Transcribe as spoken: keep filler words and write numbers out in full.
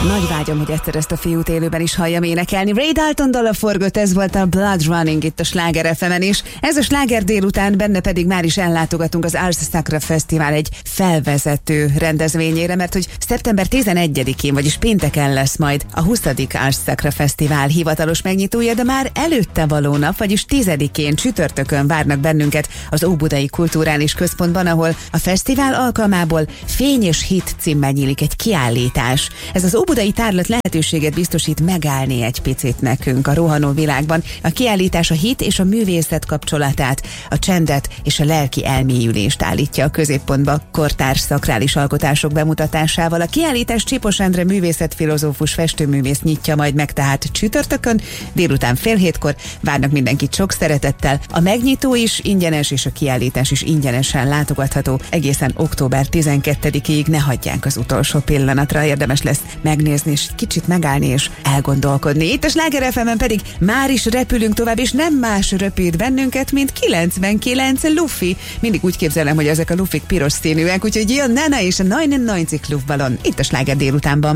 Nagy vágyom, hogy egyszer ezt a fiút élőben is halljam énekelni. Ray Dalton dala forgott, ez volt a Blood Running itt a Sláger ef emen is. Ez a Sláger délután, benne pedig már is ellátogatunk az Ars Sacra Fesztivál egy felvezető rendezvényére, mert hogy szeptember tizenegyedikén, vagyis pénteken lesz majd a huszadik Ars Sacra Fesztivál hivatalos megnyitója, de már előtte való nap, vagyis tizedikén csütörtökön várnak bennünket az Óbudai Kulturális Központban, ahol a fesztivál alkalmából Fény és Hit címmel nyílik egy kiállítás. Ez az óbudai tárlat lehetőséget biztosít megállni egy picit nekünk a rohanó világban. A kiállítás a hit és a művészet kapcsolatát, a csendet és a lelki elmélyülést állítja a középpontba kortárs szakrális alkotások bemutatásával. A kiállítás Csipos Endre művészetfilozófus festőművész nyitja majd meg tehát csütörtökön, délután fél hétkor. Várnak mindenkit sok szeretettel. A megnyitó is ingyenes, és a kiállítás is ingyenesen látogatható egészen október tizenkettedikéig. Ne hagyják az utolsó pillanatra, érdemes lesz megnézni, és kicsit megállni és elgondolkodni. Itt a Sláger ef emen pedig már is repülünk tovább, és nem más röpít bennünket, mint kilencvenkilenc Lufi. Mindig úgy képzelem, hogy ezek a lufik piros színűek, úgyhogy jön Nana és a kilencvenkilenc Luftballon itt a Sláger délutánban.